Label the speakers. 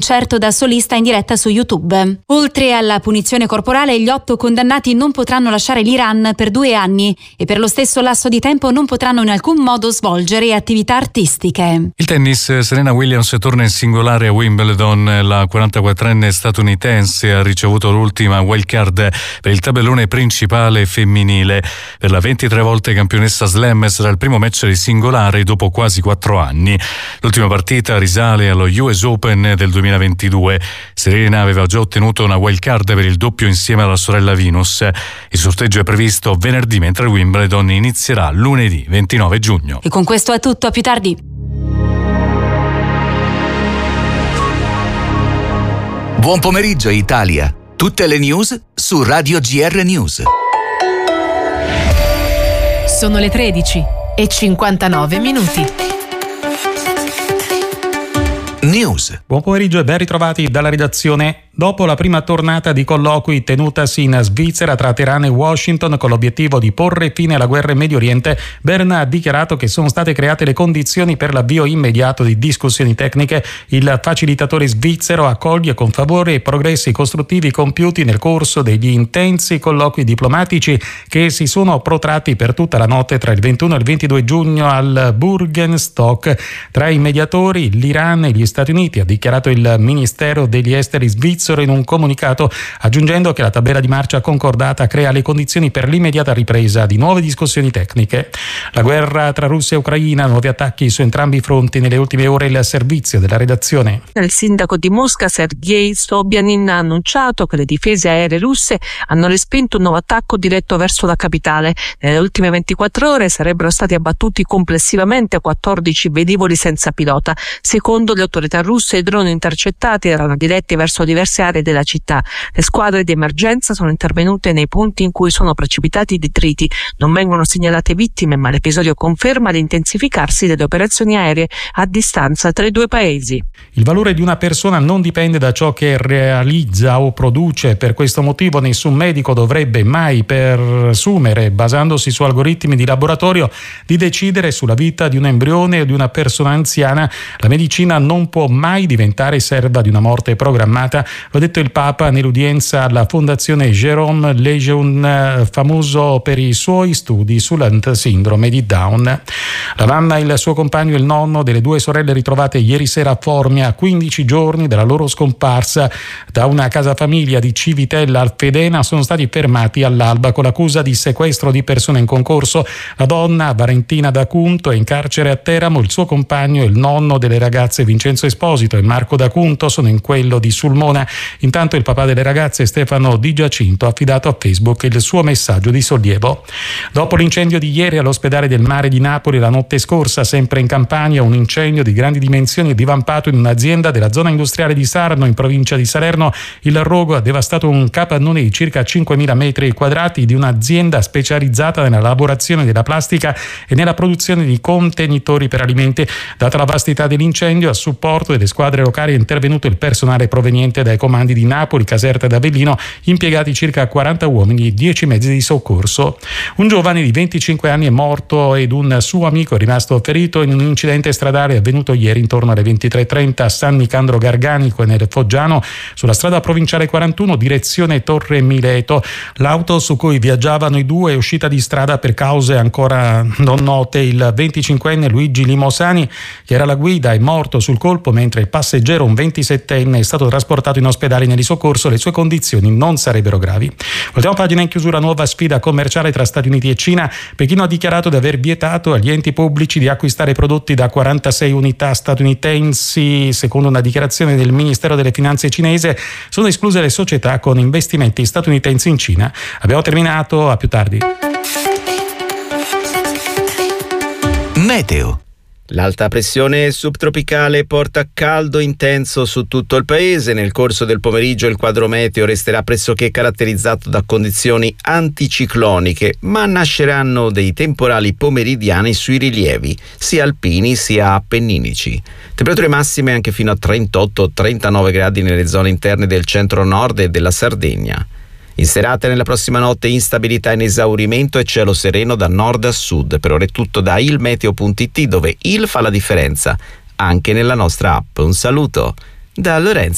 Speaker 1: concerto da solista in diretta su YouTube. Oltre alla punizione corporale, gli 8 condannati non potranno lasciare l'Iran per 2 anni e per lo stesso lasso di tempo non potranno in alcun modo svolgere attività artistiche.
Speaker 2: Il tennis, Serena Williams torna in singolare a Wimbledon. La 44enne statunitense ha ricevuto l'ultima wild card per il tabellone principale femminile. Per la 23 volte campionessa slam sarà il primo match di singolare dopo quasi 4 anni. L'ultima partita risale allo US Open del 2022. Serena aveva già ottenuto una wild card per il doppio insieme alla sorella Venus. Il sorteggio è previsto venerdì, mentre Wimbledon inizierà lunedì 29 giugno.
Speaker 1: E con questo è tutto, a più tardi.
Speaker 3: Buon pomeriggio Italia. Tutte le news su Radio GR News.
Speaker 4: Sono le 13:59.
Speaker 3: News.
Speaker 5: Buon pomeriggio e ben ritrovati dalla redazione. Dopo la prima tornata di colloqui tenutasi in Svizzera tra Teheran e Washington con l'obiettivo di porre fine alla guerra in Medio Oriente, Bern ha dichiarato che sono state create le condizioni per l'avvio immediato di discussioni tecniche. Il facilitatore svizzero accoglie con favore i progressi costruttivi compiuti nel corso degli intensi colloqui diplomatici che si sono protratti per tutta la notte tra il 21 e il 22 giugno al Burgenstock. Tra i mediatori l'Iran e gli Stati Uniti, ha dichiarato il Ministero degli Esteri svizzero in un comunicato, aggiungendo che la tabella di marcia concordata crea le condizioni per l'immediata ripresa di nuove discussioni tecniche. La guerra tra Russia e Ucraina, nuovi attacchi su entrambi i fronti. Nelle ultime ore il servizio della redazione.
Speaker 6: Il sindaco di Mosca, Sergei Sobyanin, ha annunciato che le difese aeree russe hanno respinto un nuovo attacco diretto verso la capitale. Nelle ultime 24 ore sarebbero stati abbattuti complessivamente 14 velivoli senza pilota. Secondo le autorità russe, i droni intercettati erano diretti verso diverse aree della città. Le squadre di emergenza sono intervenute nei punti in cui sono precipitati i detriti. Non vengono segnalate vittime, ma l'episodio conferma l'intensificarsi delle operazioni aeree a distanza tra i due paesi.
Speaker 5: Il valore di una persona non dipende da ciò che realizza o produce. Per questo motivo nessun medico dovrebbe mai presumere, basandosi su algoritmi di laboratorio, di decidere sulla vita di un embrione o di una persona anziana. La medicina non può mai diventare serva di una morte programmata. Lo ha detto il Papa nell'udienza alla Fondazione Jérôme Lejeune, famoso per i suoi studi sulla sindrome di Down. La mamma, il suo compagno e il nonno delle 2 sorelle ritrovate ieri sera a Formia, a 15 giorni dalla loro scomparsa da una casa famiglia di Civitella al Fedena, sono stati fermati all'alba con l'accusa di sequestro di persone in concorso. La donna, Valentina D'Acunto, è in carcere a Teramo. Il suo compagno e il nonno delle ragazze, Vincenzo Esposito e Marco D'Acunto, sono in quello di Sulmona. Intanto il papà delle ragazze, Stefano Di Giacinto, ha affidato a Facebook il suo messaggio di sollievo. Dopo l'incendio di ieri all'ospedale del Mare di Napoli, la notte scorsa, sempre in Campania, un incendio di grandi dimensioni è divampato in un'azienda della zona industriale di Sarno, in provincia di Salerno. Il rogo ha devastato un capannone di circa 5.000 metri quadrati di un'azienda specializzata nella lavorazione della plastica e nella produzione di contenitori per alimenti. Data la vastità dell'incendio, a supporto delle squadre locali è intervenuto il personale proveniente dai comandi di Napoli, Caserta ed Avellino, impiegati circa 40 uomini e 10 mezzi di soccorso. Un giovane di 25 anni è morto ed un suo amico è rimasto ferito in un incidente stradale avvenuto ieri intorno alle 23:30 a San Nicandro Garganico e nel Foggiano, sulla strada provinciale 41 direzione Torre Mileto. L'auto su cui viaggiavano i due è uscita di strada per cause ancora non note. Il 25enne Luigi Limosani, che era la guida, è morto sul colpo, mentre il passeggero, un 27enne, è stato trasportato in ospedale negli soccorso. Le sue condizioni non sarebbero gravi. Ultima pagina in chiusura, nuova sfida commerciale tra Stati Uniti e Cina. Pechino ha dichiarato di aver vietato agli enti pubblici di acquistare prodotti da 46 unità statunitensi. Secondo una dichiarazione del Ministero delle Finanze cinese, sono escluse le società con investimenti statunitensi in Cina. Abbiamo terminato, a più tardi.
Speaker 3: Meteo.
Speaker 7: L'alta pressione subtropicale porta caldo intenso su tutto il paese. Nel corso del pomeriggio il quadro meteo resterà pressoché caratterizzato da condizioni anticicloniche, ma nasceranno dei temporali pomeridiani sui rilievi, sia alpini sia appenninici. Temperature massime anche fino a 38-39 gradi nelle zone interne del centro-nord e della Sardegna. In serata e nella prossima notte instabilità in esaurimento e cielo sereno da nord a sud. Per ora è tutto da ilmeteo.it, dove il fa la differenza anche nella nostra app. Un saluto da Lorenzo.